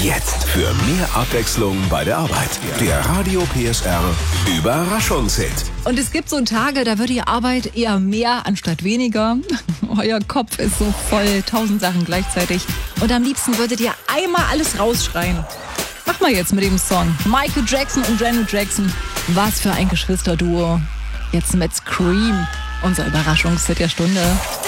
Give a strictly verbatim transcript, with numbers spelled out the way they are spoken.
Jetzt für mehr Abwechslung bei der Arbeit. Der Radio P S R Überraschungshit. Und es gibt so Tage, da wird die Arbeit eher mehr anstatt weniger. Euer Kopf ist so voll, tausend Sachen gleichzeitig. Und am liebsten würdet ihr einmal alles rausschreien. Mach mal jetzt mit dem Song. Michael Jackson und Janet Jackson. Was für ein Geschwisterduo. Jetzt mit Scream, unser Überraschungshit der Stunde.